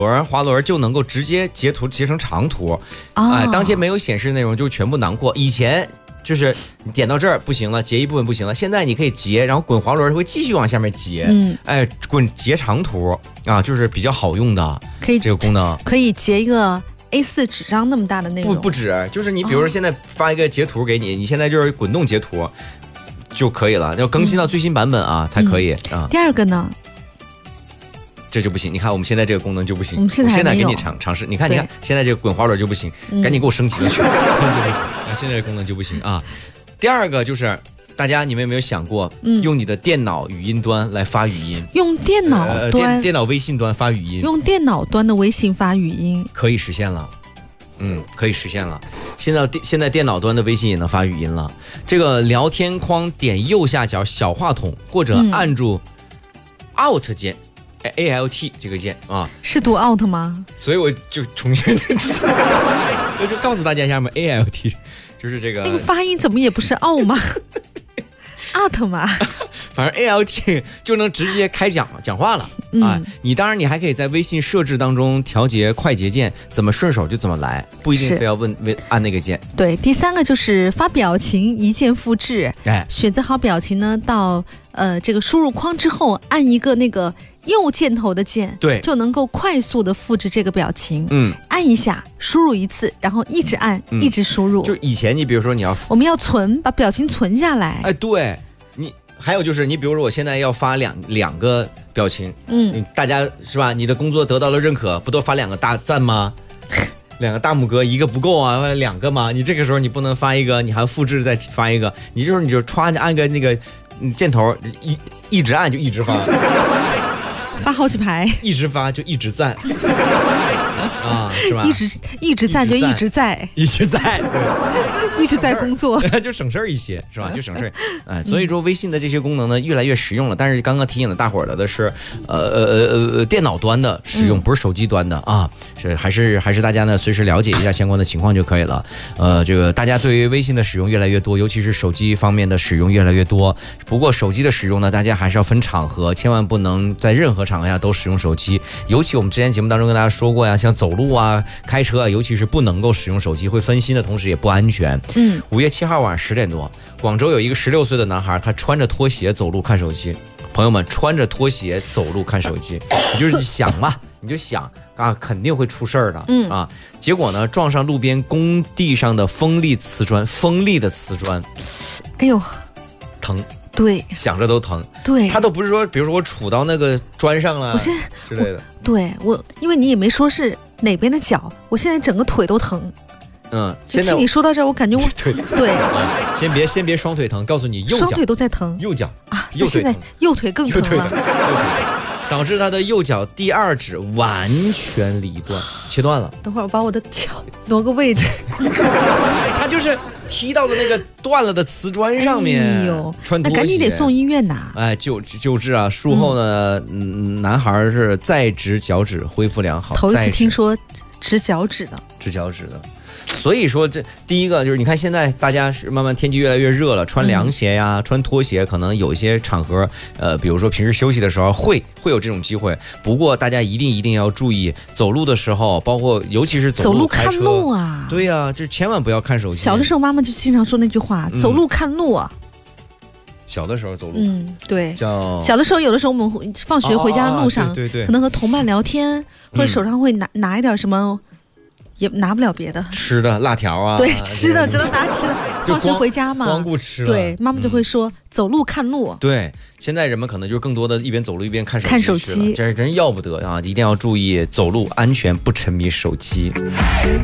滑轮就能够直接截图截成长图，当前没有显示内容就全部囊括。以前就是你点到这儿不行了，截一部分不行了，现在你可以截，然后滚滑轮会继续往下面截，截长图啊，就是比较好用的，可以这个功能可以截一个 A4 纸张那么大的内容， 不止，就是你比如说现在发一个截图给你，你现在就是滚动截图就可以了，要更新到最新版本啊才可以啊。 第二个呢？ 这就不行，你看我们现在这个功能就不行。 我们现在给你尝试，你看，现在这个滚滑轮就不行，赶紧给我升级了去。现在这个功能就不行啊。第二个就是大家你们有没有想过，用你的电脑语音端来发语音？用电脑端、电脑微信端发语音， 用电脑端的微信发语音， 可以实现了。可以实现了。现在电脑端的微信也能发语音了。这个聊天框点右下角小话筒，或者按住 Alt 键。ALT 这个键啊， 是读 out 吗？ 所以我就重新我就告诉大家一下嘛 ，ALT 就是这个。 那个发音怎么也不是 out 吗？out 嘛， 反正 ALT 就能直接开讲话了啊！你当然你还可以在微信设置当中调节快捷键，怎么顺手就怎么来，不一定非要按那个键。 对，第三个就是发表情一键复制，选择好表情呢，到这个输入框之后，按一个那个右箭头的键， 对， 就能够快速的复制这个表情。按一下，输入一次，然后一直按，一直输入。 就以前你比如说我们要存，把表情存下来。 对，你还有就是你比如说我现在要发两个表情，大家是吧？你的工作得到了认可，不都发2个大赞吗？2个大拇哥，一个不够啊，2个吗？你这个时候你不能发一个，你还复制再发一个，你就按个那个箭头一直按就一直发。 发好几排， 一直发就一直赞啊，是吧？ 一直赞就一直在， 对， 一直在工作， 就省事儿一些，是吧？就省事儿。所以说微信的这些功能呢越来越实用了。但是刚刚提醒了大伙儿的是，电脑端的使用，不是手机端的啊。还是大家呢随时了解一下相关的情况就可以了。这个大家对于微信的使用越来越多，尤其是手机方面的使用越来越多。不过手机的使用呢，大家还是要分场合，千万不能在任何场合下都使用手机。尤其我们之前节目当中跟大家说过呀，像走路啊、开车啊，尤其是不能够使用手机，会分心的同时也不安全。5月7号晚上10点多，广州有一个16岁的男孩，他穿着拖鞋走路看手机。朋友们，穿着拖鞋走路看手机，你就是想嘛，你就想啊，肯定会出事儿的啊。结果呢，撞上路边工地上的锋利的瓷砖， 哎呦， 疼。 对， 想着都疼。 对， 他都不是说，比如说我杵到那个砖上了之类的。 对，因为你也没说是哪边的脚，我现在整个腿都疼。 现在听你说到这儿，我感觉对， 先别双腿疼，告诉你右脚双腿都在疼， 右脚啊，现在右腿更疼了， 导致他的右脚第2指完全离断，切断了。 等会儿我把我的脚挪个位置。 他就是踢到了那个断了的瓷砖上面，穿拖鞋， 那赶紧得送医院呐！ 救治啊！术后呢，男孩是再植脚趾，恢复良好。 头一次听说植脚趾的。 所以说，这第一个就是你看，现在大家是慢慢天气越来越热了，穿凉鞋呀、穿拖鞋，可能有一些场合，比如说平时休息的时候会有这种机会。不过大家一定要注意，走路的时候，包括尤其是走路开车， 看路啊， 对呀，就千万不要看手机。 小的时候妈妈就经常说那句话：走路看路啊。 小的时候走路， 对，小的时候有的时候我们放学回家的路上， 对， 可能和同伴聊天，或者手上会拿一点什么。也拿不了别的吃的辣条啊， 对，吃的只能拿吃的。放学回家嘛， 光顾吃了。 对，妈妈就会说走路看路。 对，现在人们可能就更多的一边走路一边看手机， 这真要不得啊！一定要注意走路安全，不沉迷手机。